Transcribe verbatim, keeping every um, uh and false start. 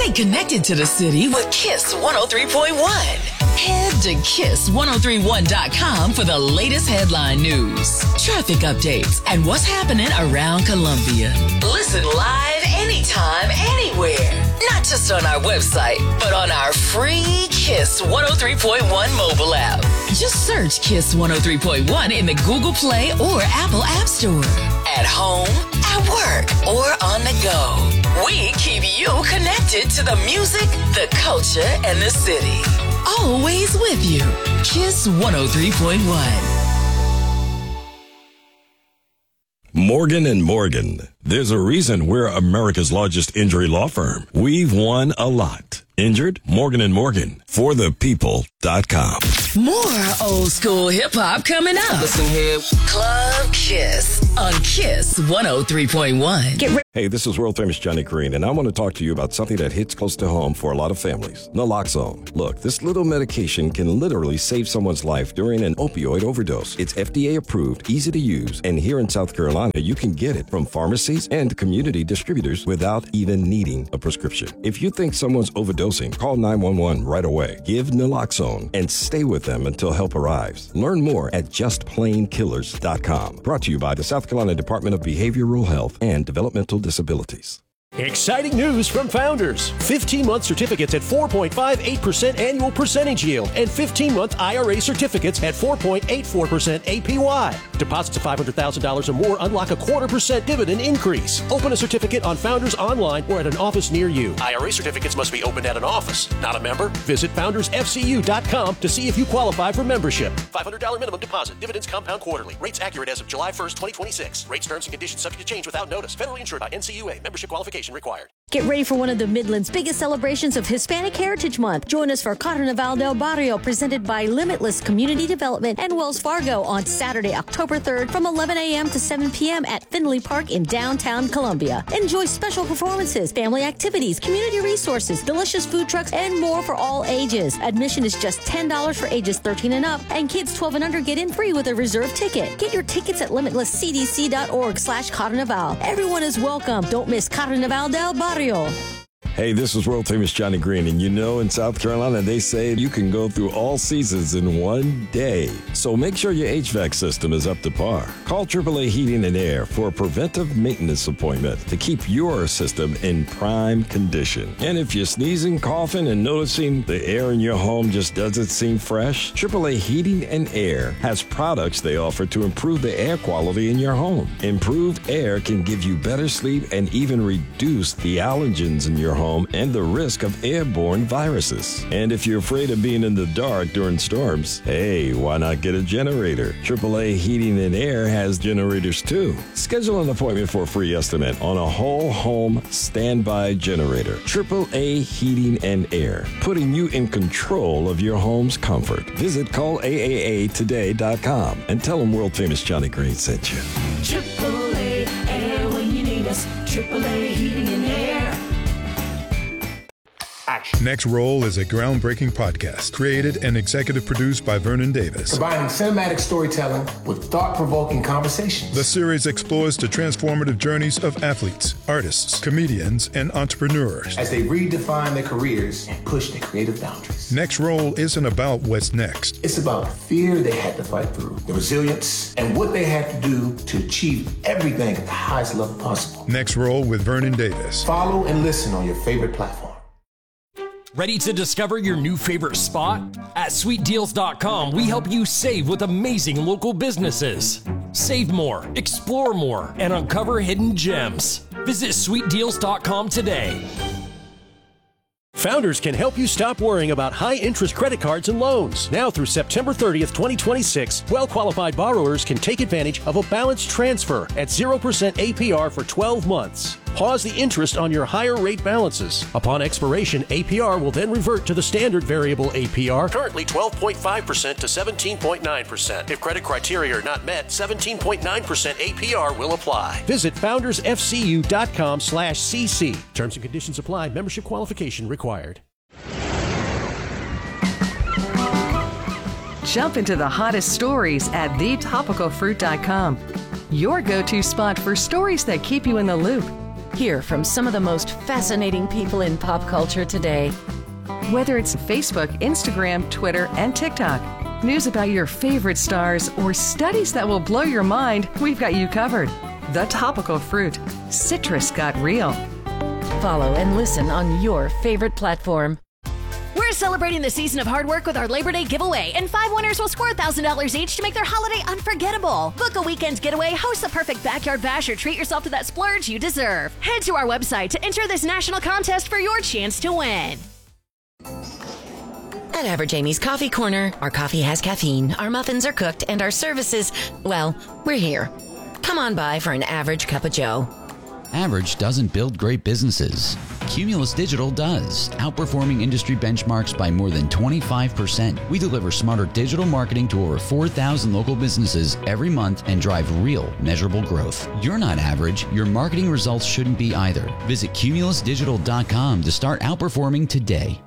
Stay connected to the city with Kiss one oh three point one. Head to kiss ten thirty-one dot com for the latest headline news, traffic updates, and what's happening around Columbia. Listen live anytime, anywhere. Not just on our website, but on our free Kiss one oh three point one mobile app. Just search Kiss one oh three point one in the Google Play or Apple App Store. At home, at work, or on the go. We keep you connected to the music, the culture, and the city. Always with you. Kiss one oh three point one. Morgan and Morgan. There's a reason we're America's largest injury law firm. We've won a lot. Injured? Morgan and Morgan. For the people dot com. More old school hip hop coming up. Listen here. Club Kiss on Kiss one oh three point one. Get re- Hey, this is world famous Johnny Green, and I want to talk to you about something that hits close to home for a lot of families. Naloxone. Look, this little medication can literally save someone's life during an opioid overdose. It's F D A approved, easy to use, and here in South Carolina, you can get it from pharmacies and community distributors without even needing a prescription. If you think someone's overdosing, call nine one one right away. Give naloxone and stay with them until help arrives. Learn more at just plain killers dot com. Brought to you by the South Carolina Department of Behavioral Health and Developmental Disabilities. Exciting news from Founders. fifteen-month certificates at four point five eight percent annual percentage yield and fifteen-month I R A certificates at four point eight four percent A P Y. Deposits of five hundred thousand dollars or more unlock a quarter percent dividend increase. Open a certificate on Founders online or at an office near you. I R A certificates must be opened at an office, not a member. Visit founders f c u dot com to see if you qualify for membership. five hundred dollars minimum deposit. Dividends compound quarterly. Rates accurate as of July first, twenty twenty-six. Rates, terms, and conditions subject to change without notice. Federally insured by N C U A. Membership qualification required. Get ready for one of the Midland's biggest celebrations of Hispanic Heritage Month. Join us for Carnaval del Barrio, presented by Limitless Community Development and Wells Fargo on Saturday, October third from eleven a.m. to seven p.m. at Finley Park in downtown Columbia. Enjoy special performances, family activities, community resources, delicious food trucks, and more for all ages. Admission is just ten dollars for ages thirteen and up, and kids twelve and under get in free with a reserved ticket. Get your tickets at limitless c d c dot org slash carnaval. Everyone is welcome. Don't miss Carnaval del Barrio. Hey, this is world famous Johnny Green, and you know in South Carolina they say you can go through all seasons in one day. So make sure your H V A C system is up to par. Call triple A Heating and Air for a preventive maintenance appointment to keep your system in prime condition. And if you're sneezing, coughing, and noticing the air in your home just doesn't seem fresh, triple A Heating and Air has products they offer to improve the air quality in your home. Improved air can give you better sleep and even reduce the allergens in your home and the risk of airborne viruses. And if you're afraid of being in the dark during storms, hey, why not get a generator? triple A Heating and Air has generators too. Schedule an appointment for a free estimate on a whole home standby generator. triple A Heating and Air, putting you in control of your home's comfort. Visit call A A A today dot com and tell them world famous Johnny Green sent you. triple A Air when you need us. triple A Heating and Air. Action. Next Roll is a groundbreaking podcast created and executive produced by Vernon Davis. Combining cinematic storytelling with thought-provoking conversations. The series explores the transformative journeys of athletes, artists, comedians, and entrepreneurs as they redefine their careers and push their creative boundaries. Next Roll isn't about what's next. It's about the fear they had to fight through, the resilience, and what they had to do to achieve everything at the highest level possible. Next Roll with Vernon Davis. Follow and listen on your favorite platform. Ready to discover your new favorite spot? At sweet deals dot com, we help you save with amazing local businesses. Save more, explore more, and uncover hidden gems. Visit sweet deals dot com today. Founders can help you stop worrying about high-interest credit cards and loans. Now through September thirtieth, twenty twenty-six, well-qualified borrowers can take advantage of a balance transfer at zero percent A P R for twelve months. Pause the interest on your higher rate balances. Upon expiration, A P R will then revert to the standard variable A P R, currently twelve point five percent to seventeen point nine percent. If credit criteria are not met, seventeen point nine percent A P R will apply. Visit founders f c u dot com slash c c. Terms and conditions apply. Membership qualification required. Jump into the hottest stories at the topical fruit dot com. Your go-to spot for stories that keep you in the loop. Hear from some of the most fascinating people in pop culture today. Whether it's Facebook, Instagram, Twitter, and TikTok, news about your favorite stars, or studies that will blow your mind, we've got you covered. The Topical Fruit. Citrus got real. Follow and listen on your favorite platform. We're celebrating the season of hard work with our Labor Day giveaway, and five winners will score one thousand dollars each to make their holiday unforgettable. Book a weekend getaway, host the perfect backyard bash, or treat yourself to that splurge you deserve. Head to our website to enter this national contest for your chance to win. At Average Amy's Coffee Corner, our coffee has caffeine, our muffins are cooked, and our services, well, we're here. Come on by for an average cup of joe. Average doesn't build great businesses. Cumulus Digital does, outperforming industry benchmarks by more than twenty-five percent. We deliver smarter digital marketing to over four thousand local businesses every month and drive real, measurable growth. You're not average. Your marketing results shouldn't be either. Visit cumulus digital dot com to start outperforming today.